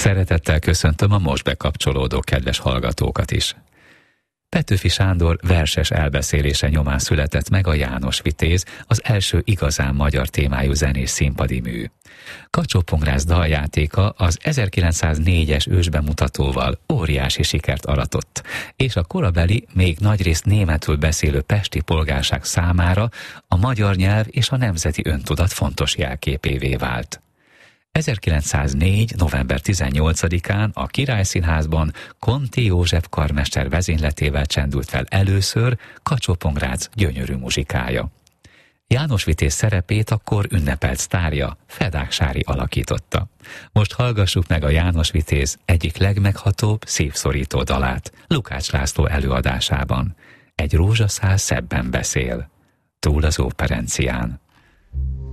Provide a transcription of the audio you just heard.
Szeretettel köszöntöm a most bekapcsolódó kedves hallgatókat is. Petőfi Sándor verses elbeszélése nyomán született meg a János Vitéz, az első igazán magyar témájú zenés színpadi mű. Kacsó-Pongrácz daljátéka az 1904-es ősbemutatóval óriási sikert aratott, és a korabeli, még nagyrészt németül beszélő pesti polgárság számára a magyar nyelv és a nemzeti öntudat fontos jelképévé vált. 1904. november 18-án a Királyszínházban Conti József karmester vezényletével csendült fel először Kacsó-Pongrácz gyönyörű muzsikája. János Vitéz szerepét akkor ünnepelt sztárja, Fedák Sári alakította. Most hallgassuk meg a János Vitéz egyik legmeghatóbb, szívszorító dalát, Lukács László előadásában. Egy rózsaszál szebben beszél. Túl az óperencián.